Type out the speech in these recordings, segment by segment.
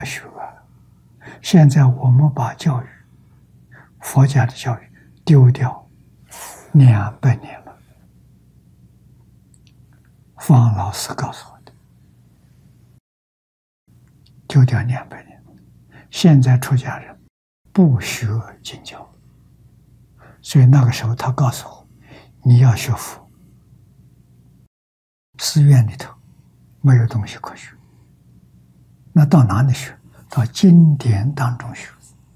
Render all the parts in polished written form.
学啊。现在我们把教育，佛家的教育丢掉200年了。方老师告诉我的，丢掉200年。现在出家人不学经教，所以那个时候他告诉我，你要学佛，寺院里头没有东西可学，那到哪里学？到经典当中学。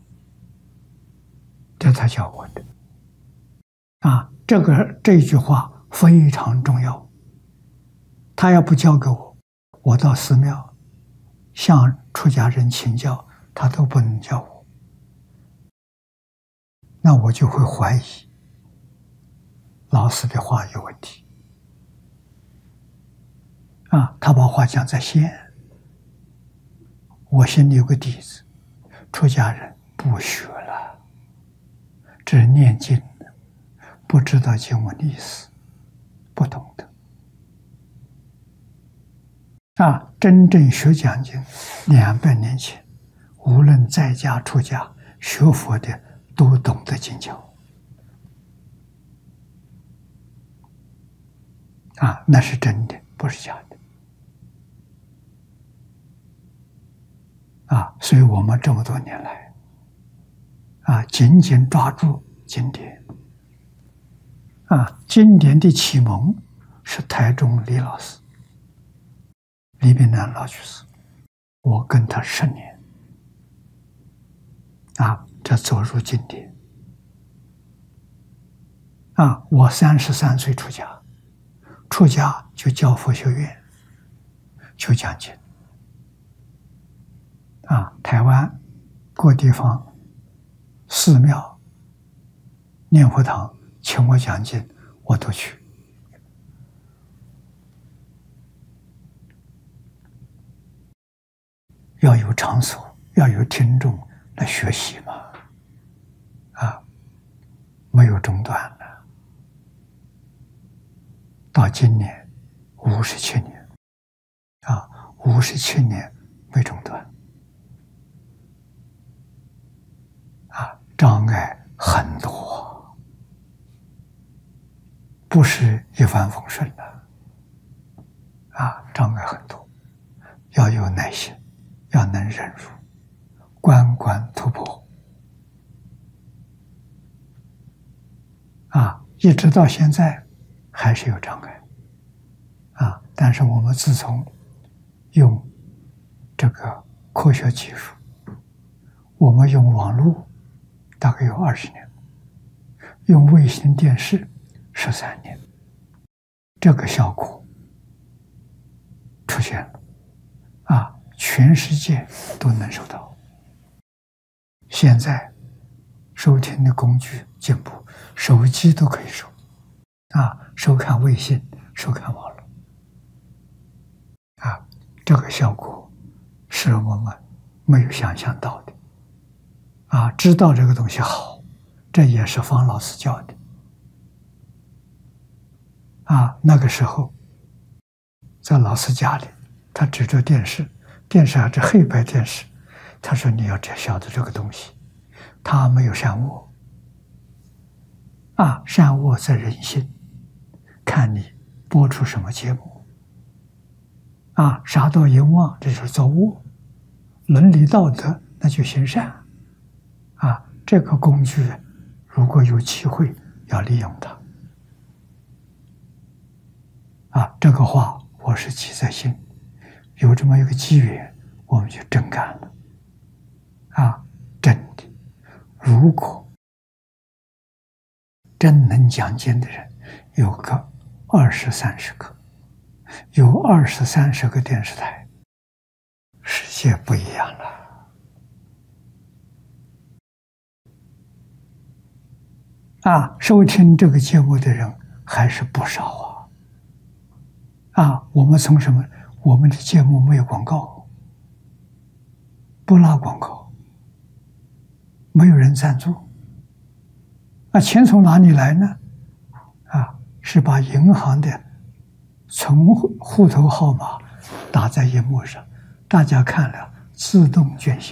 这他教我的啊，这句话非常重要。他要不教给我，我到寺庙向出家人请教，他都不能教我，那我就会怀疑老师的话有问题啊。他把话讲在先，我心里有个底子，出家人不学了，只念经，不知道经文的意思，不懂的啊。真正学讲经200年前，无论在家出家学佛的都懂得经教啊，那是真的，不是假的啊。所以我们这么多年来啊，紧紧抓住经典啊。经典的启蒙是台中李老师，李炳南老居士，我跟他10年啊，这走入经典啊。我33岁出家，出家就教佛学院，就讲经啊。台湾各地方寺庙、念佛堂请我讲经，我都去。要有场所，要有听众来学习嘛，啊，没有中断了。到今年57年，啊，57年没中断，啊，障碍很多，不是一帆风顺的，啊，障碍很多，要有耐心。要能忍辱，关关突破啊！一直到现在还是有障碍啊！但是我们自从用这个科学技术，我们用网络大概有20年，用卫星电视13年，这个效果出现了啊！全世界都能收到。现在收听的工具进步，手机都可以收啊，收看卫星，收看网络啊，这个效果是我们没有想象到的啊。知道这个东西好，这也是方老师教的啊。那个时候在老师家里，他指着电视还是黑白电视，他说你要晓得这个东西，它没有善恶啊，善恶在人心，看你播出什么节目啊。杀盗淫妄这是造恶，伦理道德那就行善啊。这个工具如果有机会要利用它啊。这个话我是记在心，有这么一个机缘，我们就真干了啊！真的，如果真能讲经的人有个20、30个，有20、30个电视台，世界不一样了啊！收听这个节目的人还是不少啊！我们从什么？我们的节目没有广告，不拉广告，没有人赞助，那钱从哪里来呢？啊，是把银行的存户头号码打在荧幕上，大家看了自动觉醒。